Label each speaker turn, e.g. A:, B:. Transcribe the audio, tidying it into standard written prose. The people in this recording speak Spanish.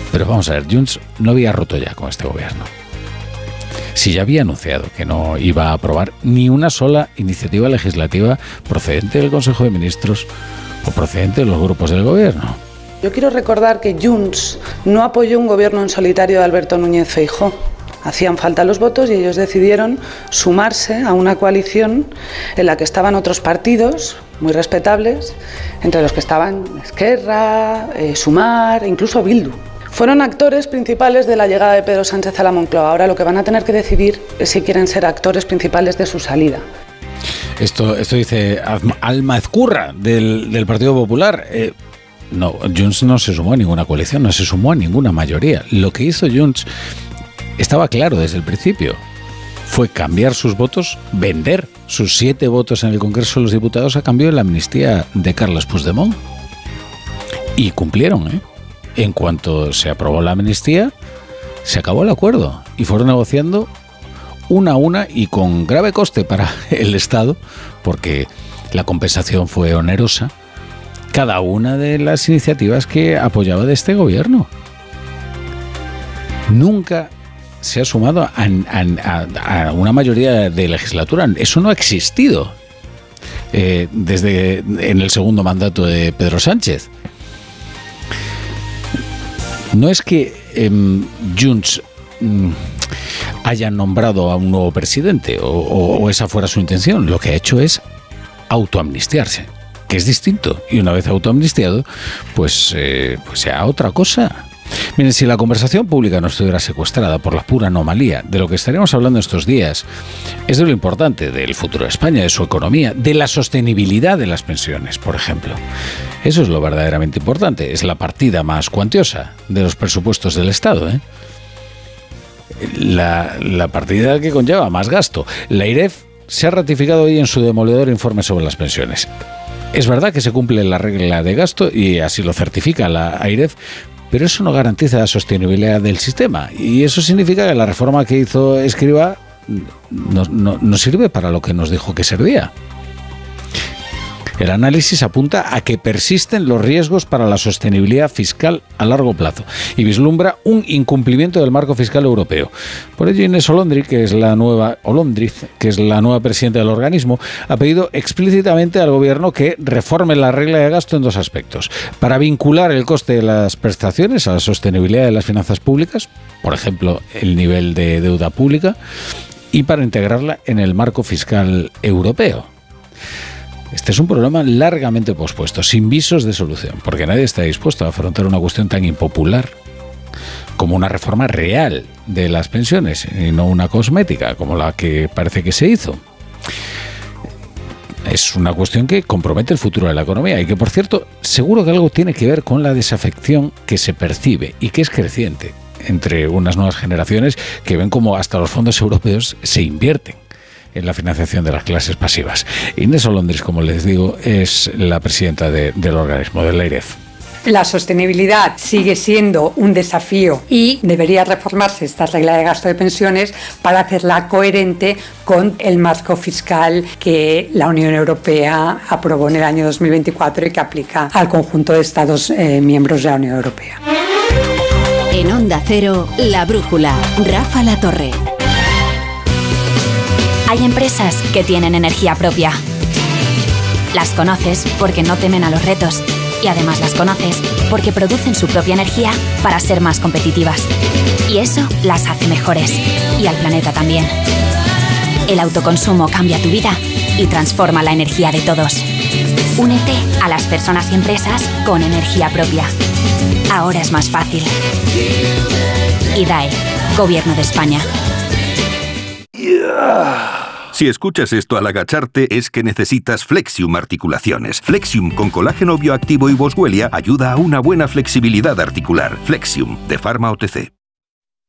A: Pero vamos a ver, Junts no había roto ya con este gobierno. Si ya había anunciado que no iba a aprobar ni una sola iniciativa legislativa procedente del Consejo de Ministros o procedente de los grupos del gobierno.
B: Yo quiero recordar que Junts no apoyó un gobierno en solitario de Alberto Núñez Feijóo. Hacían falta los votos y ellos decidieron sumarse a una coalición en la que estaban otros partidos muy respetables, entre los que estaban Esquerra, Sumar e incluso Bildu. Fueron actores principales de la llegada de Pedro Sánchez a la Moncloa. Ahora lo que van a tener que decidir es si quieren ser actores principales de su salida.
A: Esto dice Alma Ezcurra del Partido Popular. No, Junts no se sumó a ninguna coalición, no se sumó a ninguna mayoría. Lo que hizo Junts estaba claro desde el principio. Fue cambiar sus votos, vender sus 7 votos en el Congreso de los Diputados a cambio de la amnistía de Carles Puigdemont. Y cumplieron, ¿eh? En cuanto se aprobó la amnistía, se acabó el acuerdo y fueron negociando una a una y con grave coste para el Estado, porque la compensación fue onerosa, cada una de las iniciativas que apoyaba de este gobierno. Nunca se ha sumado a una mayoría de legislatura. Eso no ha existido desde en el segundo mandato de Pedro Sánchez. No es que Junts haya nombrado a un nuevo presidente o esa fuera su intención. Lo que ha hecho es autoamnistiarse, que es distinto. Y una vez autoamnistiado, pues sea otra cosa. Miren, si la conversación pública no estuviera secuestrada por la pura anomalía de lo que estaríamos hablando estos días, es de lo importante del futuro de España, de su economía, de la sostenibilidad de las pensiones, por ejemplo. Eso es lo verdaderamente importante, es la partida más cuantiosa de los presupuestos del Estado, ¿eh? La partida que conlleva más gasto. La AIREF se ha ratificado hoy en su demoledor informe sobre las pensiones. Es verdad que se cumple la regla de gasto y así lo certifica la AIREF, pero eso no garantiza la sostenibilidad del sistema. Y eso significa que la reforma que hizo Escrivá no sirve para lo que nos dijo que servía. El análisis apunta a que persisten los riesgos para la sostenibilidad fiscal a largo plazo y vislumbra un incumplimiento del marco fiscal europeo. Por ello, Inés Olóndriz, que es la nueva presidenta del organismo, ha pedido explícitamente al gobierno que reforme la regla de gasto en 2 aspectos: para vincular el coste de las prestaciones a la sostenibilidad de las finanzas públicas, por ejemplo, el nivel de deuda pública, y para integrarla en el marco fiscal europeo. Este es un problema largamente pospuesto, sin visos de solución, porque nadie está dispuesto a afrontar una cuestión tan impopular como una reforma real de las pensiones y no una cosmética como la que parece que se hizo. Es una cuestión que compromete el futuro de la economía y que, por cierto, seguro que algo tiene que ver con la desafección que se percibe y que es creciente entre unas nuevas generaciones que ven como hasta los fondos europeos se invierten en la financiación de las clases pasivas. Inés Olóndriz, como les digo, es la presidenta del organismo, de la AIREF.
C: La sostenibilidad sigue siendo un desafío y debería reformarse esta regla de gasto de pensiones para hacerla coherente con el marco fiscal que la Unión Europea aprobó en el año 2024 y que aplica al conjunto de Estados miembros de la Unión Europea.
D: En Onda Cero, La Brújula, Rafa La Torre.
E: Hay empresas que tienen energía propia. Las conoces porque no temen a los retos y además las conoces porque producen su propia energía para ser más competitivas. Y eso las hace mejores y al planeta también. El autoconsumo cambia tu vida y transforma la energía de todos. Únete a las personas y empresas con energía propia. Ahora es más fácil. IDAE, Gobierno de España.
F: Si escuchas esto al agacharte es que necesitas Flexium Articulaciones. Flexium con colágeno bioactivo y Boswellia ayuda a una buena flexibilidad articular. Flexium, de Pharma OTC.